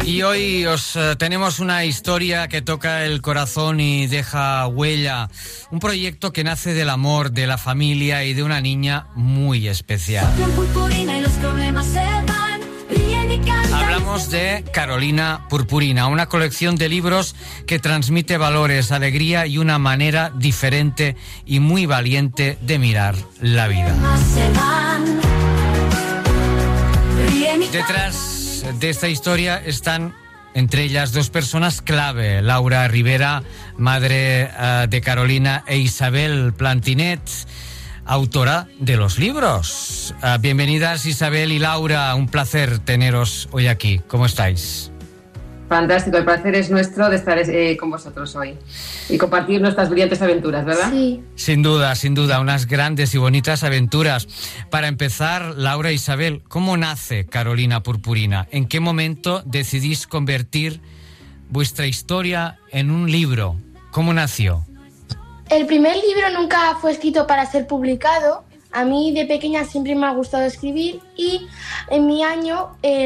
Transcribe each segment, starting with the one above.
Y hoy tenemos una historia que toca el corazón y deja huella. Un proyecto que nace del amor, de la familia y de una niña muy especial. Hablamos de Carolina Purpurina, una colección de libros que transmite valores, alegría y una manera diferente y muy valiente de mirar la vida. Detrás de esta historia están entre ellas dos personas clave: Laura Rivera, madre de Carolina, e Isabel Plantinet, autora de los libros. Bienvenidas Isabel y Laura, un placer teneros hoy aquí. ¿Cómo estáis? Fantástico, el placer es nuestro de estar con vosotros hoy y compartir nuestras brillantes aventuras, ¿verdad? Sí. Sin duda, unas grandes y bonitas aventuras. Para empezar, Laura e Isabel, ¿cómo nace Carolina Purpurina? ¿En qué momento decidís convertir vuestra historia en un libro? ¿Cómo nació? El primer libro nunca fue escrito para ser publicado. A mí de pequeña siempre me ha gustado escribir y en mi año,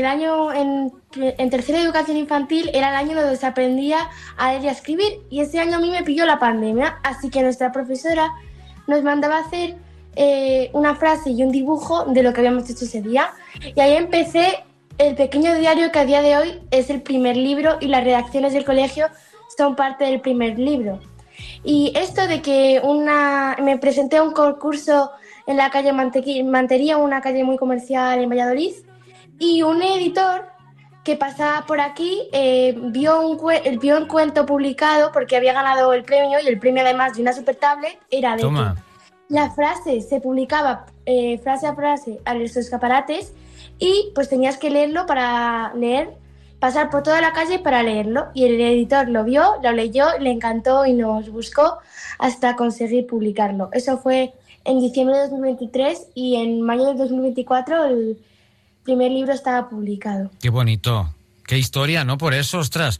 en tercera educación infantil, era el año donde se aprendía a leer y a escribir, y ese año a mí me pilló la pandemia, así que nuestra profesora nos mandaba hacer una frase y un dibujo de lo que habíamos hecho ese día, y ahí empecé el pequeño diario que a día de hoy es el primer libro, y las redacciones del colegio son parte del primer libro. Y esto de que me presenté a un concurso en la calle Mantería, una calle muy comercial en Valladolid, y un editor que pasaba por aquí vio un cuento publicado porque había ganado el premio, y el premio, además de una super tablet, era de Toma. que la frase se publicaba frase a frase a los escaparates, y pues tenías que leerlo para pasar por toda la calle para leerlo, y el editor lo vio, lo leyó, le encantó y nos buscó hasta conseguir publicarlo. Eso fue en diciembre de 2023, y en mayo de 2024 el primer libro estaba publicado. Qué bonito, qué historia, ¿no? Por eso, ostras,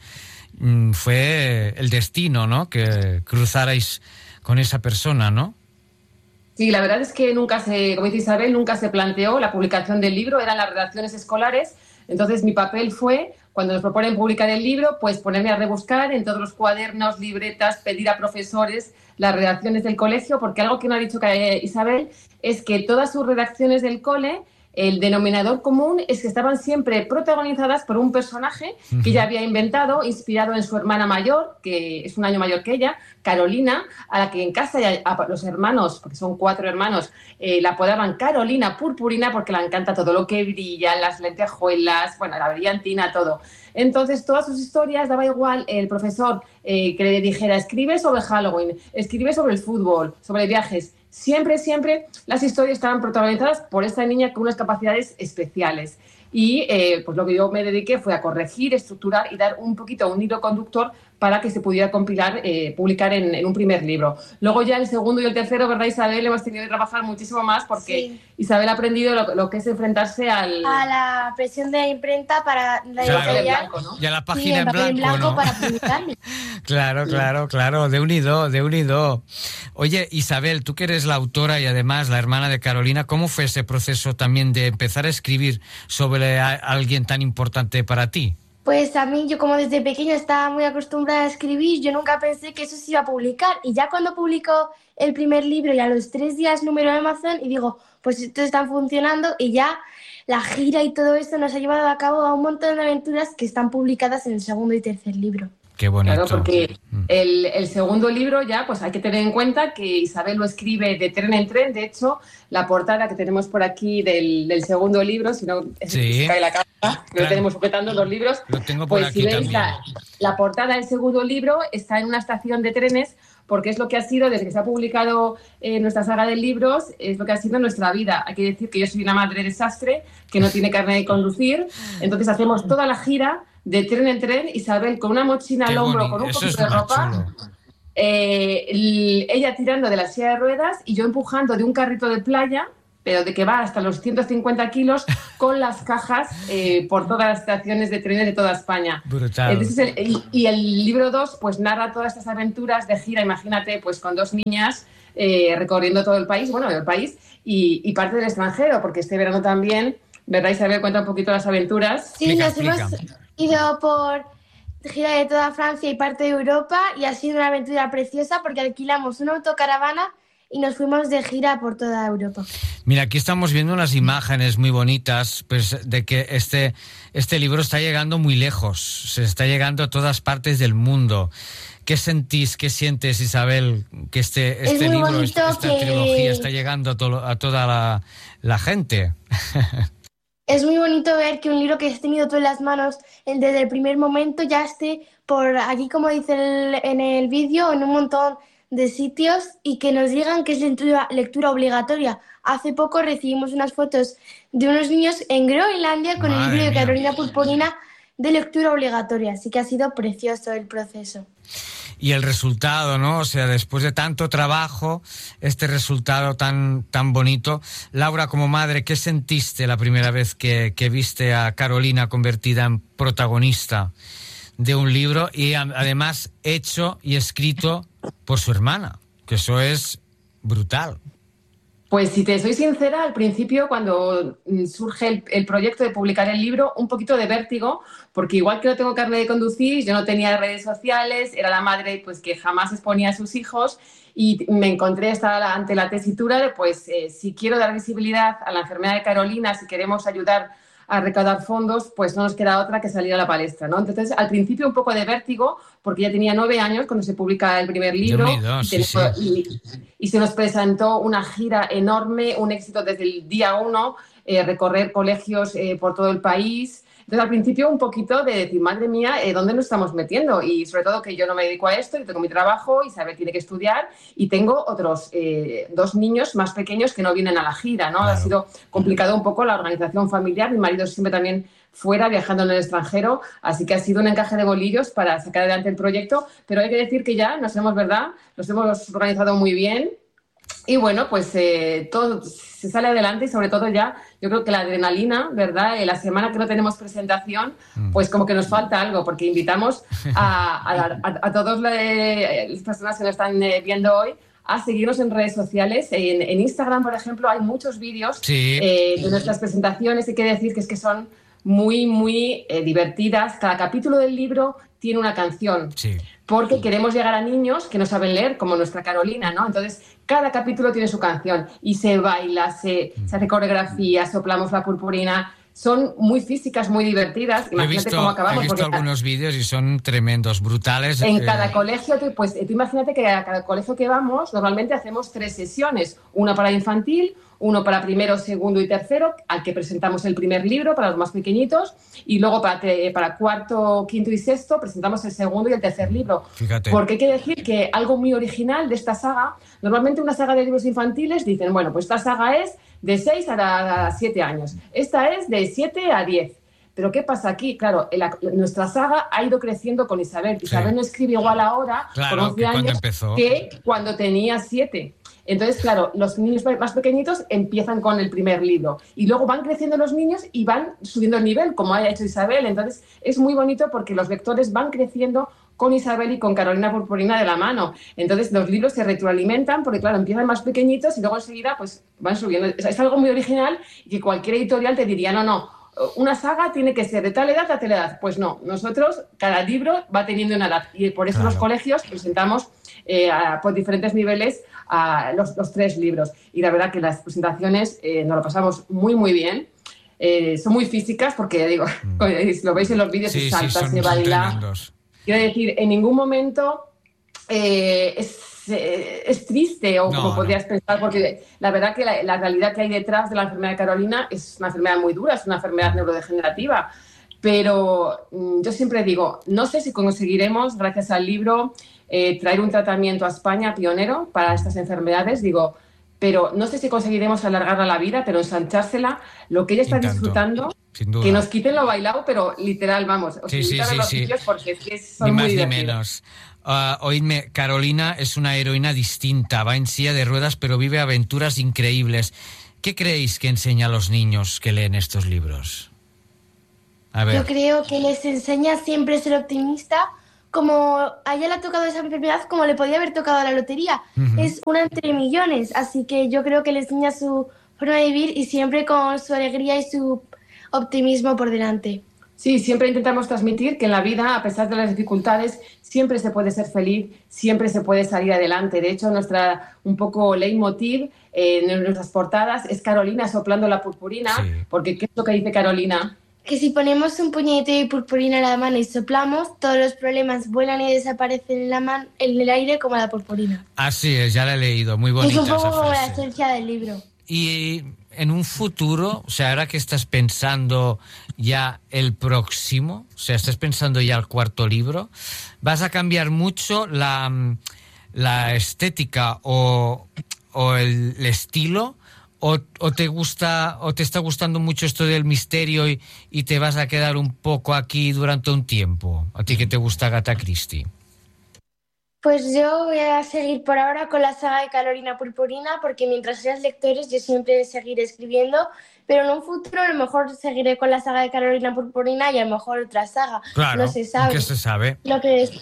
fue el destino, ¿no? Que cruzarais con esa persona, ¿no? Sí, la verdad es que como dice Isabel, nunca se planteó la publicación del libro, eran las redacciones escolares. Entonces mi papel fue, cuando nos proponen publicar el libro, pues ponerme a rebuscar en todos los cuadernos, libretas, pedir a profesores las redacciones del colegio, porque algo que no ha dicho Isabel es que todas sus redacciones del cole, el denominador común es que estaban siempre protagonizadas por un personaje que ella había inventado, inspirado en su hermana mayor, que es un año mayor que ella, Carolina, a la que en casa los hermanos, porque son 4 hermanos, la apodaban Carolina Purpurina porque le encanta todo lo que brilla, las lentejuelas, bueno, la brillantina, todo. Entonces, todas sus historias, daba igual el profesor que le dijera, escribe sobre Halloween, escribe sobre el fútbol, sobre viajes. Siempre las historias estaban protagonizadas por esta niña con unas capacidades especiales. Y pues lo que yo me dediqué fue a corregir, estructurar y dar un hilo conductor para que se pudiera publicar en un primer libro. Luego ya el segundo y el tercero, ¿verdad, Isabel? Hemos tenido que trabajar muchísimo más porque sí. Isabel ha aprendido lo que es enfrentarse a la presión de la imprenta para la editorial, blanco, ¿no? Y a la página en blanco, ¿no? Para publicarlo. Claro, de unido. Oye, Isabel, tú que eres la autora y además la hermana de Carolina, ¿cómo fue ese proceso también de empezar a escribir sobre alguien tan importante para ti? Pues a mí, yo como desde pequeña estaba muy acostumbrada a escribir, yo nunca pensé que eso se iba a publicar. Y ya cuando publicó el primer libro y a los 3 días número de Amazon, y digo, pues esto está funcionando, y ya la gira y todo esto nos ha llevado a cabo a un montón de aventuras que están publicadas en el segundo y tercer libro. Qué bonito. Claro, porque el segundo libro ya, pues hay que tener en cuenta que Isabel lo escribe de tren en tren. De hecho, la portada que tenemos por aquí del segundo libro, si no se cae la cámara, que lo tenemos sujetando los libros. Lo tengo por pues aquí si veis también. la portada del segundo libro está en una estación de trenes, porque es lo que ha sido, desde que se ha publicado nuestra saga de libros, es lo que ha sido nuestra vida. Hay que decir que yo soy una madre desastre, que no tiene carnet de conducir, entonces hacemos toda la gira de tren en tren, Isabel con una mochila al hombro, con un poquito de ropa, ella tirando de la silla de ruedas y yo empujando de un carrito de playa, pero de que va hasta los 150 kilos, con las cajas por todas las estaciones de trenes de toda España. Brutal. Entonces, y el libro 2 pues narra todas estas aventuras de gira, imagínate, pues con 2 niñas recorriendo todo el país, y parte del extranjero, porque este verano también ¿verdad, Isabel? Cuenta un poquito las aventuras. Sí, Explica, nos hemos ido por gira de toda Francia y parte de Europa y ha sido una aventura preciosa porque alquilamos una autocaravana y nos fuimos de gira por toda Europa. Mira, aquí estamos viendo unas imágenes muy bonitas, pues, de que este libro está llegando muy lejos, se está llegando a todas partes del mundo. ¿Qué sentís, qué sientes, Isabel, que este libro, esta trilogía está llegando a toda la gente? Es muy bonito ver que un libro que has tenido tú en las manos desde el primer momento ya esté por aquí, como dice en el vídeo, en un montón de sitios y que nos digan que es lectura obligatoria. Hace poco recibimos unas fotos de unos niños en Groenlandia con el libro de Carolina Purpurina de lectura obligatoria, así que ha sido precioso el proceso. Y el resultado, ¿no? O sea, después de tanto trabajo, este resultado tan bonito. Laura, como madre, ¿qué sentiste la primera vez que viste a Carolina convertida en protagonista de un libro y además hecho y escrito por su hermana? Que eso es brutal. Pues si te soy sincera, al principio cuando surge el proyecto de publicar el libro, un poquito de vértigo, porque igual que no tengo carnet de conducir, yo no tenía redes sociales, era la madre pues que jamás exponía a sus hijos y me encontré ante la tesitura de pues si quiero dar visibilidad a la enfermedad de Carolina, si queremos ayudar a recaudar fondos, pues no nos queda otra que salir a la palestra, ¿no? Entonces, al principio un poco de vértigo, porque ya tenía 9 años cuando se publica el primer libro y se nos presentó una gira enorme, un éxito desde el día 1, recorrer colegios por todo el país. Entonces, al principio un poquito de decir, madre mía, ¿dónde nos estamos metiendo? Y sobre todo que yo no me dedico a esto, yo tengo mi trabajo, Isabel tiene que estudiar y tengo otros 2 niños más pequeños que no vienen a la gira, ¿no? Claro. Ha sido complicado un poco la organización familiar, mi marido siempre también fuera, viajando en el extranjero, así que ha sido un encaje de bolillos para sacar adelante el proyecto, pero hay que decir que ya nos hemos organizado muy bien. Y bueno, pues todo se sale adelante y sobre todo ya, yo creo que la adrenalina, ¿verdad? La semana que no tenemos presentación, pues como que nos falta algo, porque invitamos a todas las personas que nos están viendo hoy a seguirnos en redes sociales. En Instagram, por ejemplo, hay muchos vídeos de nuestras presentaciones. Hay que decir que es que son muy, muy divertidas. Cada capítulo del libro tiene una canción. Sí. Porque queremos llegar a niños que no saben leer, como nuestra Carolina, ¿no? Entonces, cada capítulo tiene su canción y se baila, se hace coreografía, soplamos la purpurina. Son muy físicas, muy divertidas. Imagínate cómo acabamos. He visto algunos vídeos y son tremendos, brutales. En cada colegio, pues tú imagínate que a cada colegio que vamos, normalmente hacemos 3 sesiones. Una para infantil, uno para primero, segundo y tercero, al que presentamos el primer libro para los más pequeñitos, y luego para cuarto, quinto y sexto presentamos el segundo y el tercer libro. Fíjate. Porque hay que decir que algo muy original de esta saga, normalmente una saga de libros infantiles dicen, bueno, pues esta saga es de 6 a 7 años, esta es de 7 a 10. Pero ¿qué pasa aquí? Claro, nuestra saga ha ido creciendo con Isabel. Isabel no escribe igual ahora, con 11 años, que cuando tenía 7. Entonces, claro, los niños más pequeñitos empiezan con el primer libro y luego van creciendo los niños y van subiendo el nivel, como ha hecho Isabel. Entonces, es muy bonito porque los lectores van creciendo con Isabel y con Carolina Purpurina de la mano. Entonces, los libros se retroalimentan porque, claro, empiezan más pequeñitos y luego enseguida pues van subiendo. Es algo muy original y que cualquier editorial te diría, no, una saga tiene que ser de tal edad a tal edad. Pues no, nosotros, cada libro va teniendo una edad y por eso los colegios presentamos por diferentes niveles a los 3 libros. Y la verdad que las presentaciones nos lo pasamos muy, muy bien. Son muy físicas porque, digo, si lo veis en los vídeos, se salta, se baila. Quiero decir, en ningún momento es triste o como podrías pensar, porque la verdad que la realidad que hay detrás de la enfermedad de Carolina es una enfermedad muy dura, es una enfermedad neurodegenerativa. Pero yo siempre digo, no sé si conseguiremos, gracias al libro, traer un tratamiento a España pionero para estas enfermedades, digo, pero no sé si conseguiremos alargarla la vida, pero ensanchársela, lo que ella está disfrutando, que nos quiten lo bailado, pero literal, vamos, os invito a ver los vídeos porque es que son muy divertidos. Ni más ni menos. Oídme, Carolina es una heroína distinta, va en silla de ruedas, pero vive aventuras increíbles. ¿Qué creéis que enseña a los niños que leen estos libros? A ver. Yo creo que les enseña siempre a ser optimista, como a ella le ha tocado esa enfermedad como le podía haber tocado a la lotería. Es una entre millones, así que yo creo que le enseña su forma de vivir y siempre con su alegría y su optimismo por delante. Sí, siempre intentamos transmitir que en la vida, a pesar de las dificultades, siempre se puede ser feliz, siempre se puede salir adelante. De hecho, un poco leitmotiv en nuestras portadas es Carolina soplando la purpurina, sí. Porque ¿qué es lo que dice Carolina? Que si ponemos un puñetito de purpurina en la mano y soplamos, todos los problemas vuelan y desaparecen en el aire como la purpurina. Así es, ya la he leído, muy bonita. Es un poco como la esencia del libro. Y en un futuro, o sea, ahora que estás pensando ya el próximo, o sea, estás pensando ya el cuarto libro, ¿vas a cambiar mucho la estética o el estilo? ¿O te gusta o te está gustando mucho esto del misterio y te vas a quedar un poco aquí durante un tiempo? ¿A ti que te gusta Agatha Christie? Pues yo voy a seguir por ahora con la saga de Carolina Purpurina, porque mientras seas lectores yo siempre seguiré escribiendo, pero en un futuro a lo mejor seguiré con la saga de Carolina Purpurina y a lo mejor otra saga. Claro, no se sabe. ¿Qué se sabe? Lo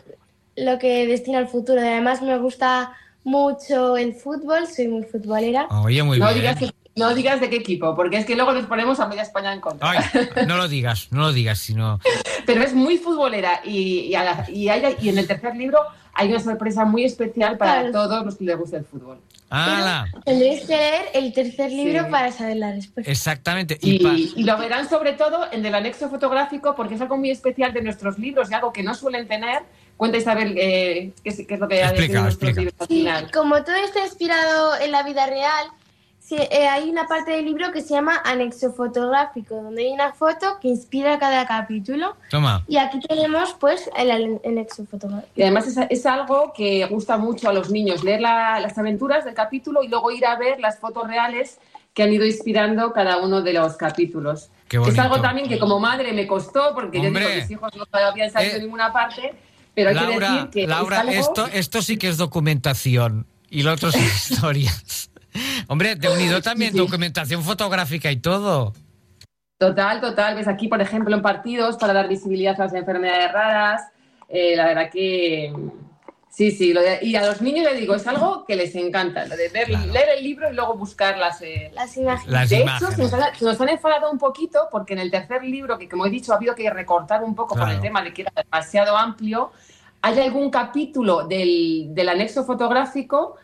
que destina al futuro. Además me gusta mucho el fútbol, soy muy futbolera. Oye, muy bien. No digas de qué equipo, porque es que luego nos ponemos a media España en contra. Ay, no lo digas, sino... Pero es muy futbolera y en el tercer libro hay una sorpresa muy especial para todos los que les gusta el fútbol. ¡Hala! Tendréis que leer el tercer libro para saber la respuesta. Exactamente. Y lo verán sobre todo en el anexo fotográfico, porque es algo muy especial de nuestros libros y algo que no suelen tener. Cuenta, Isabel, qué es lo que explica. Nuestros libros al final. Como todo está inspirado en la vida real, hay una parte del libro que se llama anexo fotográfico, donde hay una foto que inspira cada capítulo. Toma. Y aquí tenemos pues el anexo fotográfico. Y además es algo que gusta mucho a los niños, leer las aventuras del capítulo y luego ir a ver las fotos reales que han ido inspirando cada uno de los capítulos. Qué bonito. Es algo también que como madre me costó, porque yo digo, mis hijos no habían salido en ninguna parte, pero hay que decir que Laura, esto sí que es documentación y lo otro son historias. Hombre, te he unido también documentación fotográfica y todo. Total. Ves aquí, por ejemplo, en partidos para dar visibilidad a las enfermedades raras. La verdad que... Sí. Y a los niños les digo, es algo que les encanta, lo de leer el libro y luego buscar las imágenes. De hecho, se nos han enfadado un poquito porque en el tercer libro, que como he dicho, ha habido que recortar un poco por el tema de que era demasiado amplio, hay algún capítulo del anexo fotográfico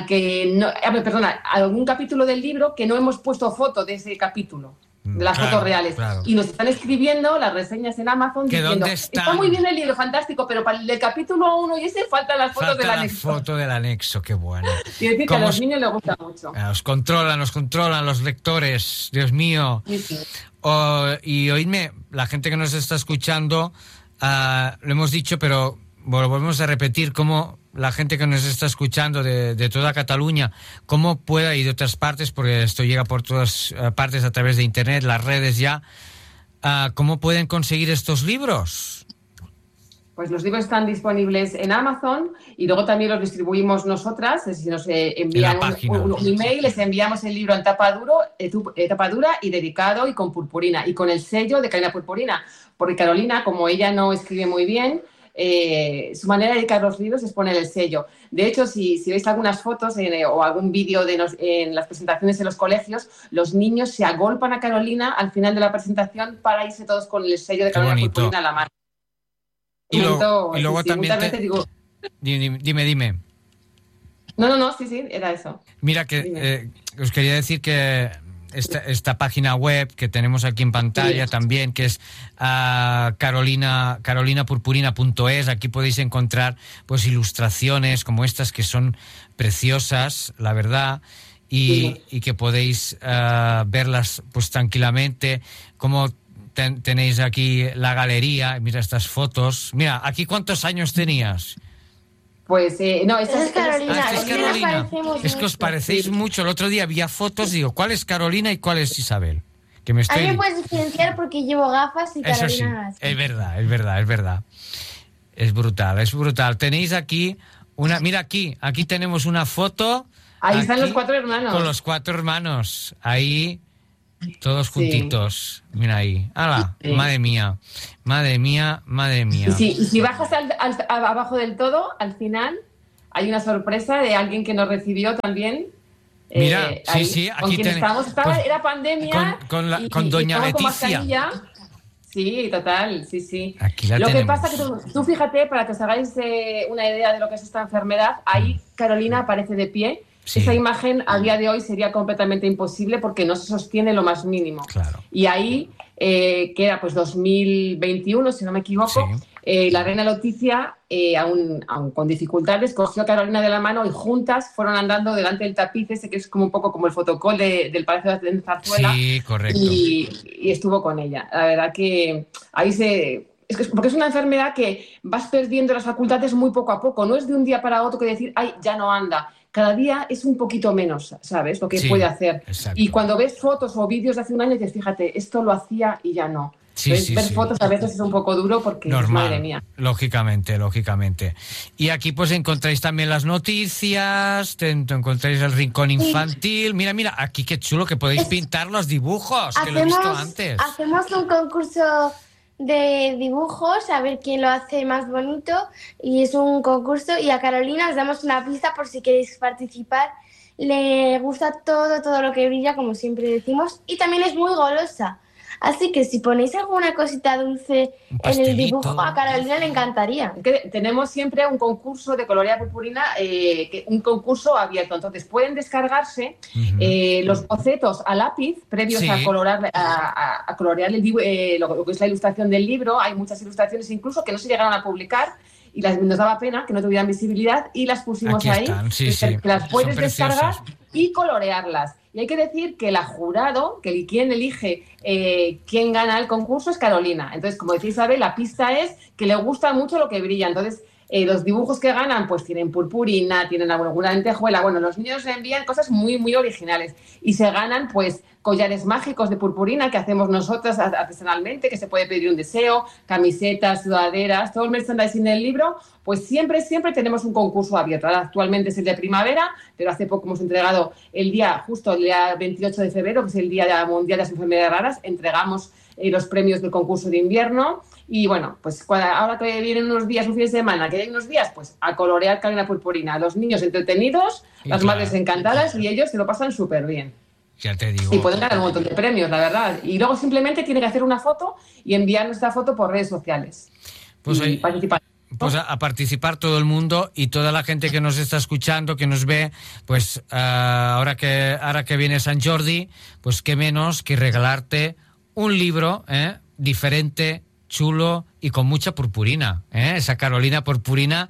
algún capítulo del libro que no hemos puesto foto de ese capítulo, de las fotos reales. Claro. Y nos están escribiendo las reseñas en Amazon diciendo, está muy bien el libro, fantástico, pero para el capítulo 1 y ese faltan las fotos del anexo. La foto del anexo, qué bueno. Quiero decir que a los niños les gusta mucho. Nos controlan los lectores, Dios mío. Sí. Y oídme, la gente que nos está escuchando, lo hemos dicho, pero volvemos a repetir cómo la gente que nos está escuchando de toda Cataluña, cómo pueda, y de otras partes, porque esto llega por todas partes a través de internet, las redes ya, cómo pueden conseguir estos libros. Pues los libros están disponibles en Amazon y luego también los distribuimos nosotras. Si nos envían un email, les enviamos el libro en tapa dura y dedicado y con purpurina y con el sello de Carolina Purpurina, porque Carolina, como ella no escribe muy bien, su manera de dedicar los libros es poner el sello. De hecho, si veis algunas fotos o algún vídeo en las presentaciones en los colegios, los niños se agolpan a Carolina al final de la presentación para irse todos con el sello de Carolina Purpurina a la mano. Y luego también dime. No, sí, era eso. Mira que os quería decir que esta página web que tenemos aquí en pantalla también, que es carolinapurpurina.es. Aquí podéis encontrar pues ilustraciones como estas que son preciosas, la verdad, y que podéis verlas pues tranquilamente. Como tenéis aquí la galería, mira estas fotos. Mira, aquí ¿cuántos años tenías? Pues no, esta es Carolina. Es Carolina. Es que os parecéis mucho. El otro día había fotos, digo, ¿cuál es Carolina y cuál es Isabel? Que me estoy... A mí me puedes diferenciar porque llevo gafas y Carolina... Eso sí, es verdad. Es brutal. Tenéis aquí una... Mira aquí tenemos una foto. Ahí están los 4 hermanos. Con los 4 hermanos. Ahí... Todos juntitos, mira ahí. ¡Hala! Sí. Madre mía. Y si bajas abajo del todo, al final hay una sorpresa de alguien que nos recibió también Mira, ahí, sí, con aquí quien estábamos, era pandemia. Con doña y Leticia. Sí, total, sí. Aquí la Lo que tenemos. pasa que tú fíjate, para que os hagáis una idea de lo que es esta enfermedad, ahí Carolina aparece de pie. Sí. Esa imagen a día de hoy sería completamente imposible porque no se sostiene lo más mínimo. Claro. Y ahí, que era pues 2021, si no me equivoco, la reina Leticia, aún con dificultades, cogió a Carolina de la mano y juntas fueron andando delante del tapiz ese que es como un poco como el fotocol del Palacio de Zarzuela. Sí, correcto. Y estuvo con ella. La verdad que ahí porque es una enfermedad que vas perdiendo las facultades muy poco a poco. No es de un día para otro que decir, ay, ya no anda. Cada día es un poquito menos, ¿sabes? Lo que puede hacer. Exacto. Y cuando ves fotos o vídeos de hace un año, dices, fíjate, esto lo hacía y ya no. Ver fotos a veces es un poco duro porque normal, madre mía. Lógicamente. Y aquí pues encontráis también las noticias, encontráis el rincón infantil. Mira, aquí qué chulo que podéis pintar los dibujos, que lo he visto antes. Hacemos un concurso de dibujos, a ver quién lo hace más bonito, y es un concurso, y a Carolina os damos una pista por si queréis participar. Le gusta todo lo que brilla, como siempre decimos, y también es muy golosa. Así que si ponéis alguna cosita dulce en el dibujo, a Carolina le encantaría. Es que tenemos siempre un concurso de colorear purpurina, un concurso abierto. Entonces pueden descargarse los bocetos a lápiz previos a colorear lo que es la ilustración del libro. Hay muchas ilustraciones incluso que no se llegaron a publicar y nos daba pena que no tuvieran visibilidad y las pusimos aquí ahí. Sí. Que las puedes descargar y colorearlas. Y hay que decir que quien elige quién gana el concurso es Carolina. Entonces, como decía Isabel, la pista es que le gusta mucho lo que brilla. Entonces, los dibujos que ganan pues tienen purpurina, tienen alguna lentejuela. Bueno, los niños envían cosas muy, muy originales. Y se ganan pues collares mágicos de purpurina que hacemos nosotras artesanalmente, que se puede pedir un deseo, camisetas, sudaderas, todo el merchandising del libro. Pues siempre tenemos un concurso abierto. Ahora actualmente es el de primavera, pero hace poco hemos entregado el día 28 de febrero, que es el Día Mundial de las Enfermedades Raras, entregamos los premios del concurso de invierno. Y bueno, pues ahora que vienen unos días, un fin de semana, que hay unos días, pues a colorear Carolina Purpurina. Los niños entretenidos, las madres encantadas y ellos se lo pasan súper bien. Ya te digo. Y pueden ganar un montón de premios, la verdad. Y luego simplemente tiene que hacer una foto y enviar nuestra foto por redes sociales. Pues y participar. Pues a participar todo el mundo y toda la gente que nos está escuchando, que nos ve, pues ahora que viene San Jordi, pues qué menos que regalarte un libro diferente, chulo y con mucha purpurina, esa Carolina Purpurina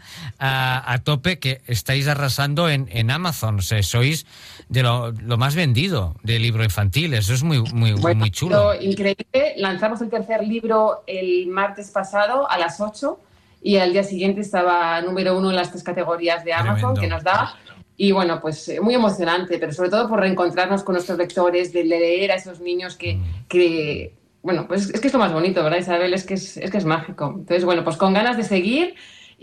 a tope, que estáis arrasando en Amazon. O sea, sois de lo más vendido de libro infantil. Eso es muy chulo. Increíble. Lanzamos el tercer libro el martes pasado a las 8 y al día siguiente estaba número 1 en las 3 categorías de Amazon. Tremendo. Que nos da. Y bueno, pues muy emocionante, pero sobre todo por reencontrarnos con nuestros lectores, de leer a esos niños que bueno, pues es que es lo más bonito, ¿verdad, Isabel? Es que es mágico. Entonces, bueno, pues con ganas de seguir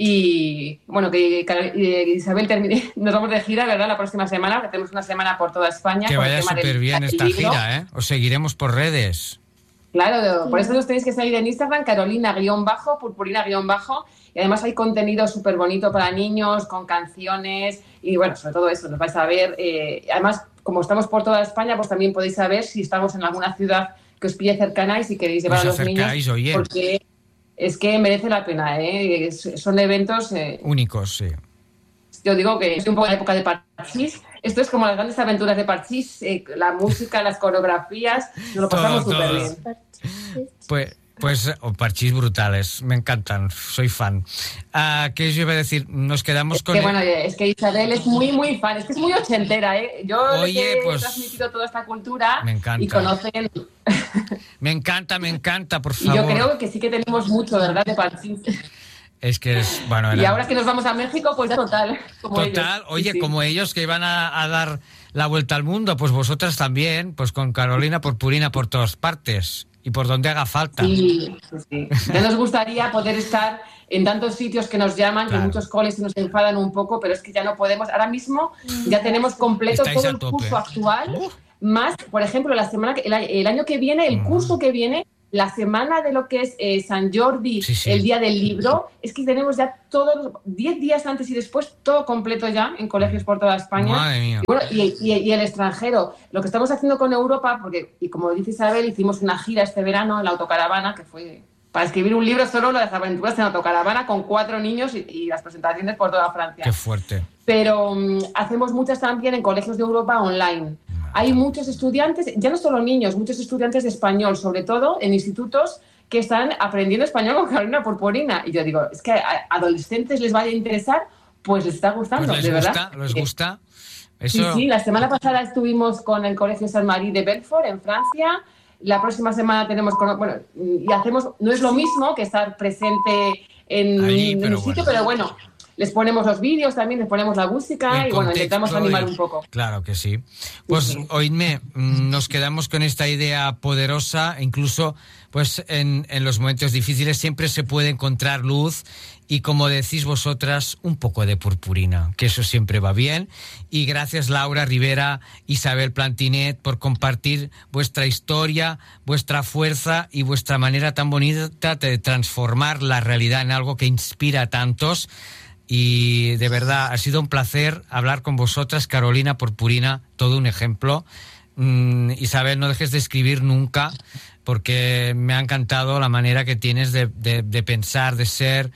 y, bueno, que Isabel nos vamos de gira, ¿verdad? La próxima semana, que tenemos una semana por toda España. Que vaya súper bien esta gira, ¿eh? Os seguiremos por redes. Claro, por eso os tenéis que seguir en Instagram, Carolina_Purpurina_, y además hay contenido súper bonito para niños, con canciones, y bueno, sobre todo eso, nos vais a ver. Además, como estamos por toda España, pues también podéis saber si estamos en alguna ciudad que os pille cercana y si queréis llevar a los niños, oye. Porque es que merece la pena, son eventos únicos, sí. Yo digo que es un poco la época de Parchís. Esto es como las grandes aventuras de Parchís, la música, las coreografías, nos lo pasamos súper bien. Pues Parchís brutales, me encantan, soy fan. ¿Qué os iba a decir? Nos quedamos con... Bueno, es que Isabel es muy, muy fan, es que es muy ochentera, ¿eh? Yo he transmitido toda esta cultura me encanta. Y conocen... Me encanta, por favor. Y yo creo que sí que tenemos mucho, ¿verdad?, de Parchís. Es que es... Bueno, y ahora que nos vamos a México, pues total. Oye, sí. Como ellos que iban a dar la vuelta al mundo, pues vosotras también, pues con Carolina Purpurina por todas partes. Y por donde haga falta. Sí. Ya nos gustaría poder estar en tantos sitios que nos llaman, claro. Que muchos coles nos enfadan un poco, pero es que ya no podemos. Ahora mismo ya tenemos completo todo el curso actual, más, por ejemplo, el año que viene, el curso que viene, la semana de lo que es San Jordi, el día del libro, es que tenemos ya todos 10 días antes y después, todo completo ya en colegios por toda España. Madre mía. Y, bueno, y el extranjero. Lo que estamos haciendo con Europa, porque, y como dice Isabel, hicimos una gira este verano en la autocaravana, que fue para escribir un libro solo, las aventuras en autocaravana, con 4 niños y las presentaciones por toda Francia. Qué fuerte. Pero hacemos muchas también en colegios de Europa online. Hay muchos estudiantes, ya no solo niños, muchos estudiantes de español, sobre todo en institutos que están aprendiendo español con Carolina Purpurina. Y yo digo, es que a adolescentes les vaya a interesar, pues les está gustando, pues de verdad. ¿Les gusta? Eso... Sí, la semana pasada estuvimos con el Colegio Saint-Marie de Belfort, en Francia. La próxima semana tenemos... y hacemos... No es lo mismo que estar presente en un sitio, pero bueno... Les ponemos los vídeos también, les ponemos la música y bueno, intentamos animar un poco. Claro que sí. Pues oídme, nos quedamos con esta idea poderosa, incluso pues en los momentos difíciles siempre se puede encontrar luz y como decís vosotras, un poco de purpurina, que eso siempre va bien. Y gracias Laura Ribera, Isabel Plantinet por compartir vuestra historia, vuestra fuerza y vuestra manera tan bonita de transformar la realidad en algo que inspira a tantos. Y de verdad, ha sido un placer hablar con vosotras, Carolina Purpurina, todo un ejemplo. Isabel, no dejes de escribir nunca, porque me ha encantado la manera que tienes de pensar, de ser,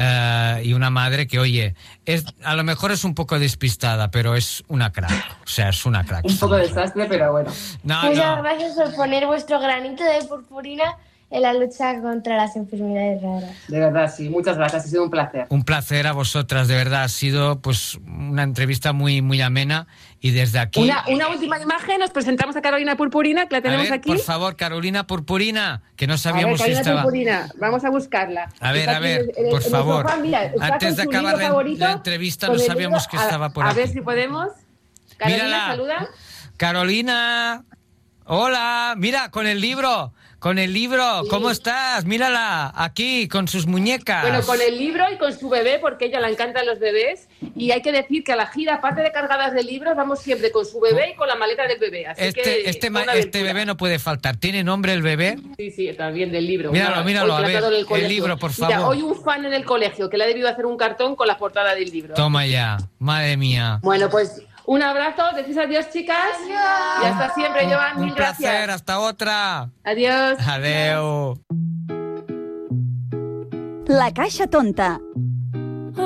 y una madre que, oye, a lo mejor es un poco despistada, pero es una crack. O sea, es una crack. Un poco desastre, pero bueno. Muchas gracias por poner vuestro granito de purpurina en la lucha contra las enfermedades raras. De verdad, sí. Muchas gracias. Ha sido un placer. Un placer a vosotras, de verdad. Ha sido pues una entrevista muy, muy amena. Y desde aquí... Una última imagen. Nos presentamos a Carolina Purpurina, que la tenemos aquí. Por favor, Carolina Purpurina, que no sabíamos si estaba... Purpurina. Vamos a buscarla. A ver, por favor. Mira, antes de acabar la entrevista no sabíamos que estaba por aquí. A ver si podemos. Carolina, mírala. Saluda. Carolina. Hola, mira, con el libro, sí. ¿Cómo estás? Mírala, aquí, con sus muñecas. Bueno, con el libro y con su bebé, porque a ella le encantan los bebés, y hay que decir que a la gira, aparte de cargadas de libros, vamos siempre con su bebé y con la maleta del bebé. Así este bebé no puede faltar. ¿Tiene nombre el bebé? Sí, también del libro. Míralo, a ver, el libro, por favor. Mira, hoy un fan en el colegio, que le ha debido hacer un cartón con la portada del libro. Toma ya, madre mía. Bueno, pues... Un abrazo, decís adiós, chicas. Adiós. Y hasta siempre, Joan. Mil gracias. Un placer, hasta otra. Adiós. Adeu. La Caixa Tonta,